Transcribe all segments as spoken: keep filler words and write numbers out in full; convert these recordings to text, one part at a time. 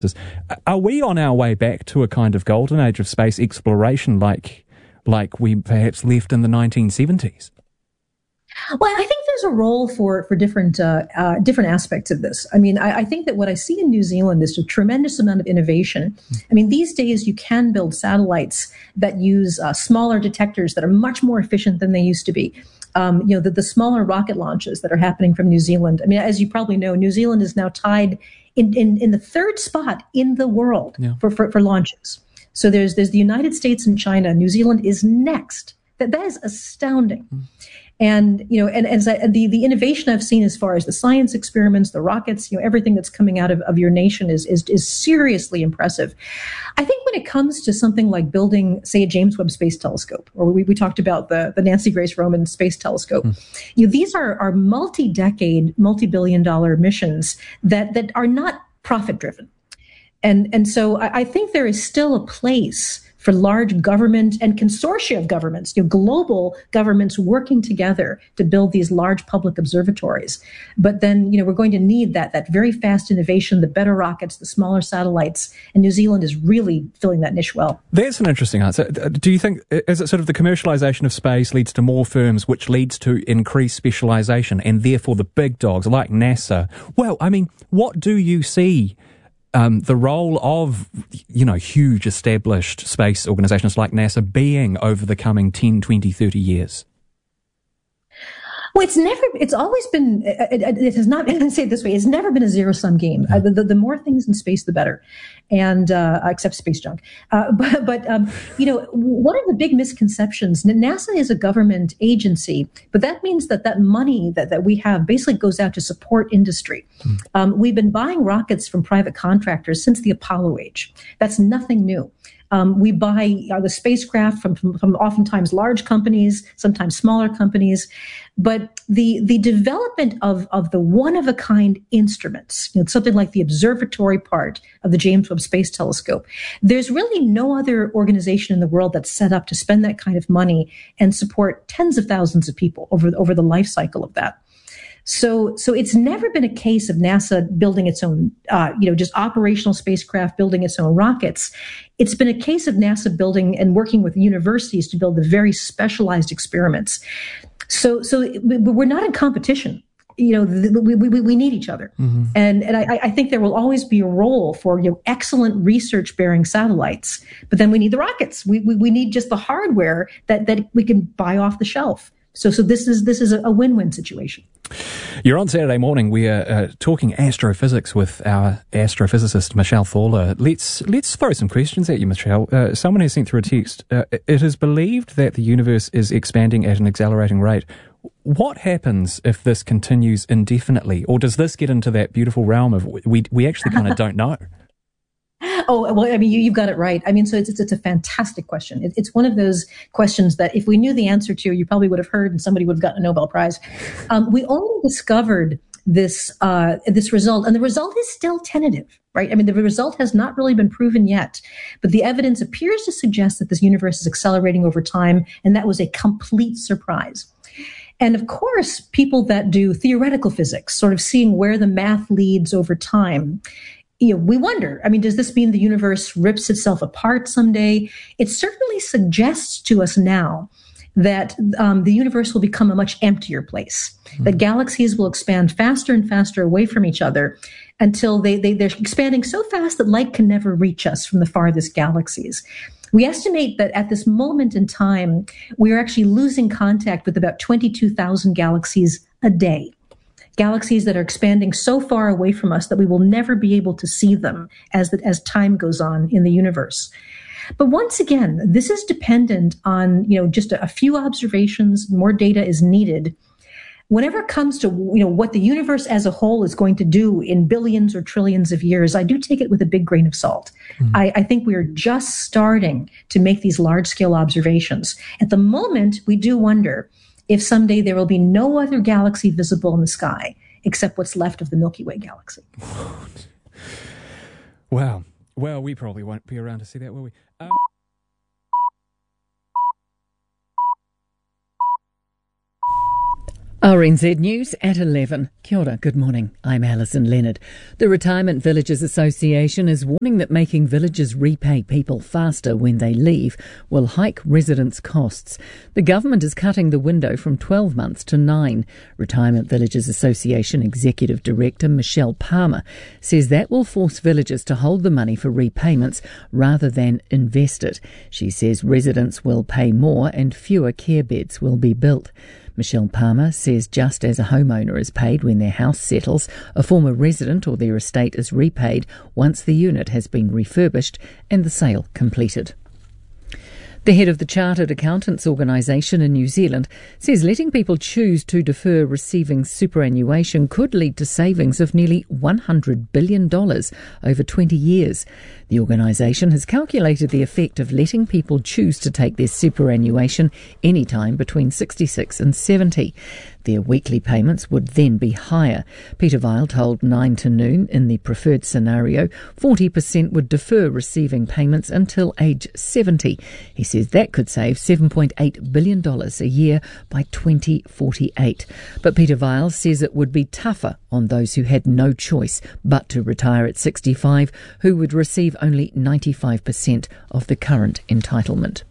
Are we on our way back to a kind of golden age of space exploration like like we perhaps left in the nineteen seventies? Well, I think there's a role for for different uh, uh, different aspects of this. I mean, I, I think that what I see in New Zealand is a tremendous amount of innovation. I mean, these days you can build satellites that use uh, smaller detectors that are much more efficient than they used to be. Um, you know, the, the smaller rocket launches that are happening from New Zealand. I mean, as you probably know, New Zealand is now tied in, in, in the third spot in the world yeah. for, for, for launches. So there's there's the United States and China. New Zealand is next. That that is astounding. Mm. And, you know, and, and the, the innovation I've seen as far as the science experiments, the rockets, you know, everything that's coming out of, of your nation is, is, is seriously impressive. I think when it comes to something like building, say, a James Webb Space Telescope, or we, we talked about the, the Nancy Grace Roman Space Telescope, mm. you know, these are, are multi-decade, multi-billion dollar missions that, that are not profit-driven. And, and so I, I think there is still a place for large government and consortia of governments, you know, global governments working together to build these large public observatories. But then, you know, we're going to need that, that very fast innovation, the better rockets, the smaller satellites, and New Zealand is really filling that niche well. That's an interesting answer. Do you think, is it sort of the commercialization of space leads to more firms, which leads to increased specialization, and therefore the big dogs like NASA? Well, I mean, what do you see Um, the role of, you know, huge established space organizations like NASA being over the coming ten, twenty, thirty years? Well, it's never, it's always been, it, it has not, let me say it this way, it's never been a zero-sum game. Uh, the, the more things in space, the better. And, uh, except space junk. Uh, but, but, um, you know, one of the big misconceptions, NASA is a government agency, but that means that that money that, that we have basically goes out to support industry. Mm. Um, we've been buying rockets from private contractors since the Apollo age. That's nothing new. Um, we buy uh, the spacecraft from, from, from oftentimes large companies, sometimes smaller companies. But the the development of, of the one-of-a-kind instruments, you know, something like the observatory part of the James Webb Space Telescope, there's really no other organization in the world that's set up to spend that kind of money and support tens of thousands of people over, over the life cycle of that. So, so it's never been a case of NASA building its own, uh, you know, just operational spacecraft, building its own rockets. It's been a case of NASA building and working with universities to build the very specialized experiments. So, so we're not in competition. You know, we we, we need each other, mm-hmm. and and I, I think there will always be a role for, you know, excellent research-bearing satellites. But then we need the rockets. We we, we need just the hardware that that we can buy off the shelf. So, so this is this is a win-win situation. You're on Saturday morning. We are uh, talking astrophysics with our astrophysicist Michelle Thaller. Let's let's throw some questions at you, Michelle. Uh, someone has sent through a text. Uh, it is believed that the universe is expanding at an accelerating rate. What happens if this continues indefinitely, or does this get into that beautiful realm of we we actually kind of don't know? Oh, well, I mean, you, you've got it right. I mean, so it's, it's, it's a fantastic question. It, it's one of those questions that if we knew the answer to, you probably would have heard and somebody would have gotten a Nobel Prize. Um, we only discovered this, uh, this result, and the result is still tentative, right? I mean, the result has not really been proven yet, but the evidence appears to suggest that this universe is accelerating over time, and that was a complete surprise. And of course, people that do theoretical physics, sort of seeing where the math leads over time, you know, we wonder, I mean, does this mean the universe rips itself apart someday? It certainly suggests to us now that um, the universe will become a much emptier place, mm-hmm. that galaxies will expand faster and faster away from each other until they, they, they're expanding so fast that light can never reach us from the farthest galaxies. We estimate that at this moment in time, we are actually losing contact with about twenty-two thousand galaxies a day. Galaxies that are expanding so far away from us that we will never be able to see them as the, as time goes on in the universe. But once again, this is dependent on, you know, just a, a few observations. More data is needed. Whenever it comes to, you know, what the universe as a whole is going to do in billions or trillions of years, I do take it with a big grain of salt. Mm-hmm. I, I think we are just starting to make these large-scale observations. At the moment, we do wonder if someday there will be no other galaxy visible in the sky except what's left of the Milky Way galaxy. Wow. Well, we probably won't be around to see that, will we? Um... R N Z News at eleven. Kia ora, good morning. I'm Alison Leonard. The Retirement Villages Association is warning that making villages repay people faster when they leave will hike residents' costs. The government is cutting the window from twelve months to nine. Retirement Villages Association Executive Director Michelle Palmer says that will force villages to hold the money for repayments rather than invest it. She says residents will pay more and fewer care beds will be built. Michelle Palmer says just as a homeowner is paid when their house settles, a former resident or their estate is repaid once the unit has been refurbished and the sale completed. The head of the Chartered Accountants Organisation in New Zealand says letting people choose to defer receiving superannuation could lead to savings of nearly one hundred billion dollars over twenty years. The organisation has calculated the effect of letting people choose to take their superannuation any time between sixty-six and seventy. Their weekly payments would then be higher. Peter Weil told nine to noon in the preferred scenario, forty percent would defer receiving payments until age seventy. He says that could save seven point eight billion dollars a year by twenty forty-eight. But Peter Weil says it would be tougher on those who had no choice but to retire at sixty-five, who would receive only ninety-five percent of the current entitlement.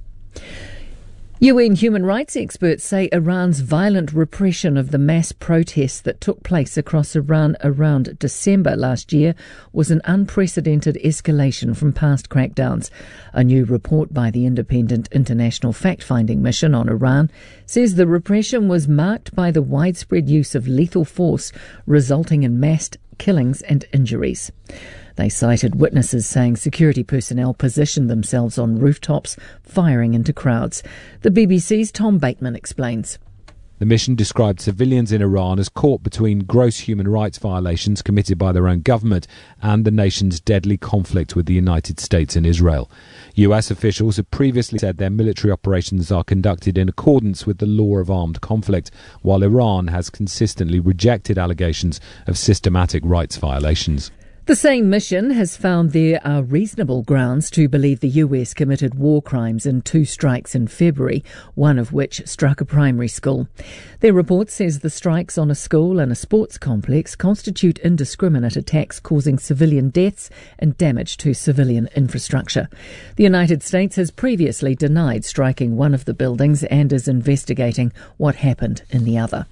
U N human rights experts say Iran's violent repression of the mass protests that took place across Iran around December last year was an unprecedented escalation from past crackdowns. A new report by the Independent International Fact-Finding Mission on Iran says the repression was marked by the widespread use of lethal force, resulting in mass killings and injuries. They cited witnesses saying security personnel positioned themselves on rooftops, firing into crowds. The B B C's Tom Bateman explains. The mission described civilians in Iran as caught between gross human rights violations committed by their own government and the nation's deadly conflict with the United States and Israel. U S officials have previously said their military operations are conducted in accordance with the law of armed conflict, while Iran has consistently rejected allegations of systematic rights violations. The same mission has found there are reasonable grounds to believe the U S committed war crimes in two strikes in February, one of which struck a primary school. Their report says the strikes on a school and a sports complex constitute indiscriminate attacks causing civilian deaths and damage to civilian infrastructure. The United States has previously denied striking one of the buildings and is investigating what happened in the other.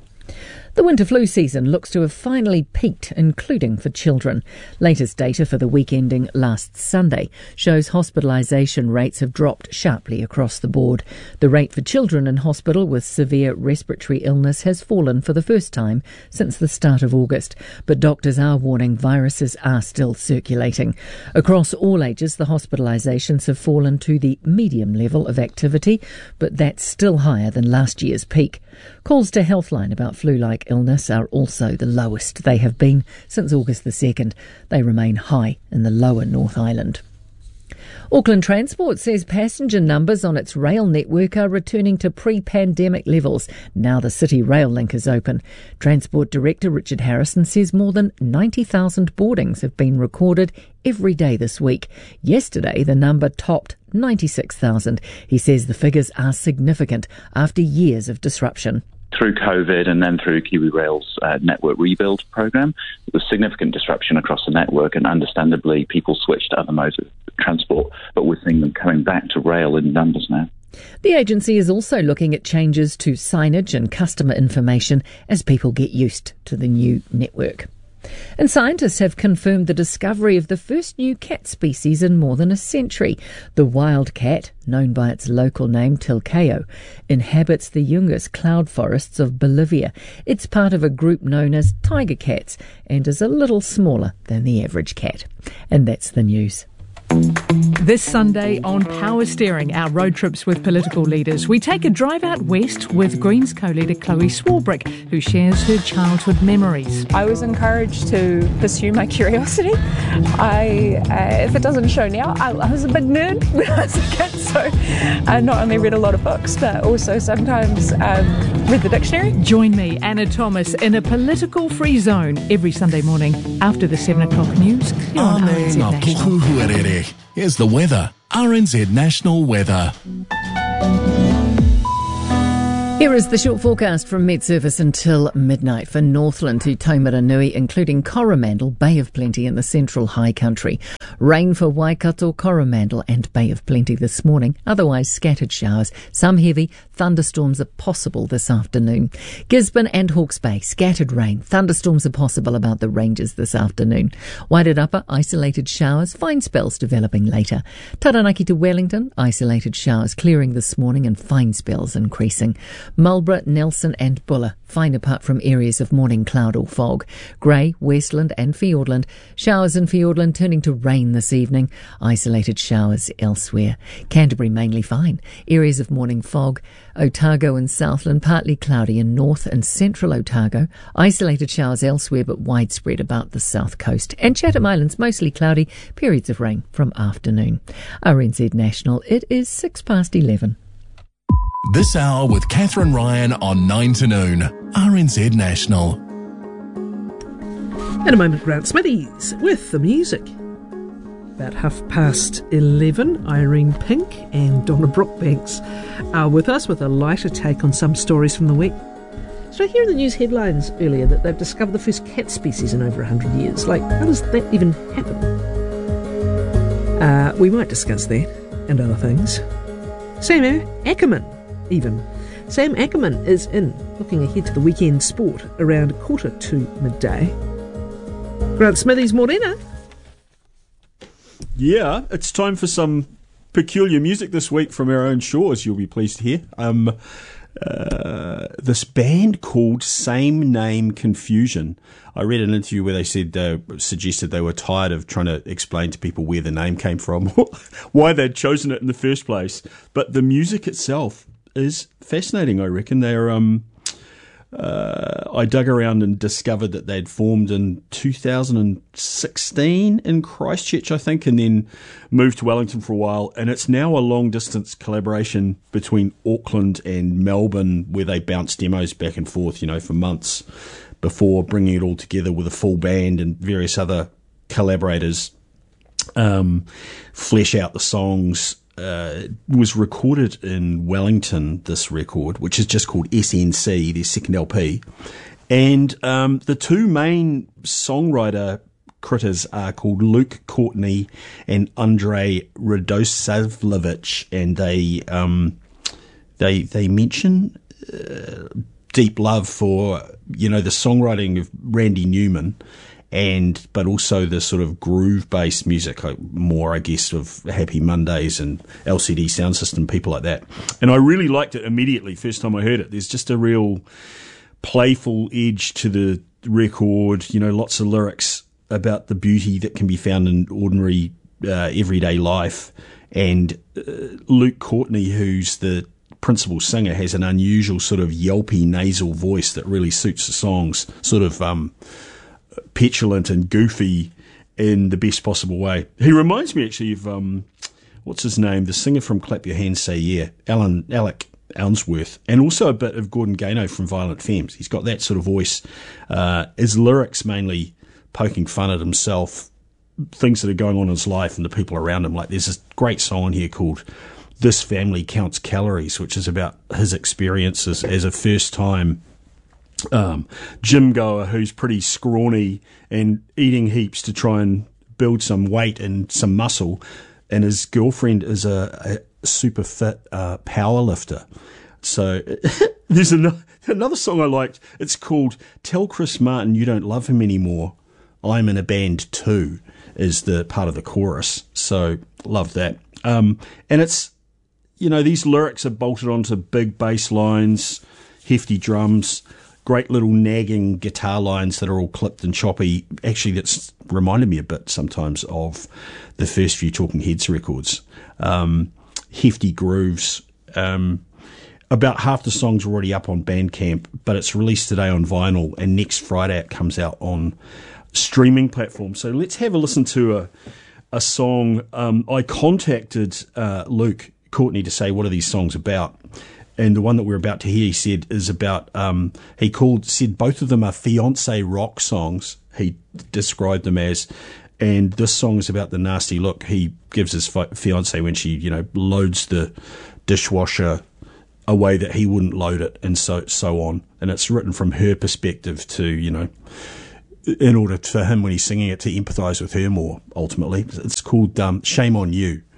The winter flu season looks to have finally peaked, including for children. Latest data for the week ending last Sunday shows hospitalisation rates have dropped sharply across the board. The rate for children in hospital with severe respiratory illness has fallen for the first time since the start of August, but doctors are warning viruses are still circulating. Across all ages, the hospitalisations have fallen to the medium level of activity, but that's still higher than last year's peak. Calls to Healthline about flu-like illness are also the lowest they have been since August the second. They remain high in the lower North Island. Auckland Transport says passenger numbers on its rail network are returning to pre-pandemic levels now the City Rail Link is open. Transport Director Richard Harrison says more than ninety thousand boardings have been recorded every day this week. Yesterday, the number topped ninety-six thousand. He says the figures are significant after years of disruption. Through COVID and then through KiwiRail's uh, network rebuild program, there was significant disruption across the network, and understandably people switched to other modes of transport, but we're seeing them coming back to rail in numbers now. The agency is also looking at changes to signage and customer information as people get used to the new network. And scientists have confirmed the discovery of the first new cat species in more than a century. The wild cat, known by its local name Tilcayo, inhabits the Yungas cloud forests of Bolivia. It's part of a group known as tiger cats and is a little smaller than the average cat. And that's the news. This Sunday on Power Steering, our road trips with political leaders, we take a drive out west with Greens co-leader Chloe Swarbrick, who shares her childhood memories. I was encouraged to pursue my curiosity. I, uh, if it doesn't show now, I, I was a big nerd when I was a kid, so I not only read a lot of books, but also sometimes um, read the dictionary. Join me, Anna Thomas, in a political free zone every Sunday morning after the seven o'clock news here on R N Z National. Here's the weather. R N Z National Weather. Here is the short forecast from Met Service until midnight for Northland to Taumaranui, including Coromandel, Bay of Plenty and the Central High Country. Rain for Waikato, Coromandel and Bay of Plenty this morning. Otherwise scattered showers. Some heavy thunderstorms are possible this afternoon. Gisborne and Hawke's Bay, scattered rain. Thunderstorms are possible about the ranges this afternoon. Wairarapa, isolated showers. Fine spells developing later. Taranaki to Wellington, isolated showers clearing this morning and fine spells increasing. Marlborough, Nelson and Buller, fine apart from areas of morning cloud or fog. Grey, Westland and Fiordland. Showers in Fiordland turning to rain this evening. Isolated showers elsewhere. Canterbury mainly fine. Areas of morning fog. Otago and Southland partly cloudy in north and central Otago. Isolated showers elsewhere but widespread about the south coast. And Chatham Islands mostly cloudy. Periods of rain from afternoon. R N Z National, it is six past eleven. This hour with Catherine Ryan on nine to noon. R N Z National. In a moment, Grant Smithies with the music. About half past eleven, Irene Pink and Donna Brookbanks are with us with a lighter take on some stories from the week. So I hear in the news headlines earlier that they've discovered the first cat species in over one hundred years. Like, how does that even happen? Uh, we might discuss that and other things. Sam Ackerman, even. Sam Ackerman is in, looking ahead to the weekend sport around quarter to midday. Grant Smithies, Morena. Yeah, it's time for some peculiar music this week from our own shores, you'll be pleased to hear. Um, uh, this band called Same Name Confusion. I read an interview where they said uh, suggested they were tired of trying to explain to people where the name came from, why they'd chosen it in the first place. But the music itself is fascinating, I reckon. They're um, uh, I dug around and discovered that they'd formed in two thousand sixteen in Christchurch, I think, and then moved to Wellington for a while. And it's now a long-distance collaboration between Auckland and Melbourne, where they bounce demos back and forth, you know, for months before bringing it all together with a full band and various other collaborators, um, flesh out the songs. Uh, was recorded in Wellington, this record, which is just called S N C, their second L P. And um, the two main songwriter critters are called Luke Courtney and Andrei Radosavljevic, and they um, they they mention uh, deep love for, you know, the songwriting of Randy Newman, and but also the sort of groove-based music, more, I guess, of Happy Mondays and L C D Sound System, people like that. And I really liked it immediately, first time I heard it. There's just a real playful edge to the record, you know, lots of lyrics about the beauty that can be found in ordinary, uh, everyday life. And uh, Luke Courtney, who's the principal singer, has an unusual sort of yelpy nasal voice that really suits the songs, sort of um, petulant and goofy in the best possible way. He reminds me actually of, um, what's his name, the singer from Clap Your Hands Say Yeah, Alan Alec Ounsworth, and also a bit of Gordon Gano from Violent Femmes. He's got that sort of voice. Uh, his lyrics mainly poking fun at himself, things that are going on in his life and the people around him. Like, there's this great song here called This Family Counts Calories, which is about his experiences as a first-time um, gym goer who's pretty scrawny and eating heaps to try and build some weight and some muscle, and his girlfriend is a, a super fit uh, power lifter. So there's another, another song I liked. It's called Tell Chris Martin You Don't Love Him Anymore, I'm in a Band Too, is the part of the chorus. So love that. Um, and it's, you know, these lyrics are bolted onto big bass lines, hefty drums, great little nagging guitar lines that are all clipped and choppy. Actually, that's reminded me a bit sometimes of the first few Talking Heads records. Um, hefty grooves. Um, about half the songs are already up on Bandcamp, but it's released today on vinyl, and next Friday it comes out on streaming platforms. So let's have a listen to a a song. Um, I contacted uh, Luke Courtney to say, what are these songs about? And the one that we're about to hear, he said, is about, um, he called, said both of them are fiancé rock songs, he described them as, and this song is about the nasty look he gives his fi- fiancé when she, you know, loads the dishwasher a way that he wouldn't load it, and so so on. And it's written from her perspective to, you know, in order for him when he's singing it to empathise with her more. Ultimately, it's called um, "Shame on You."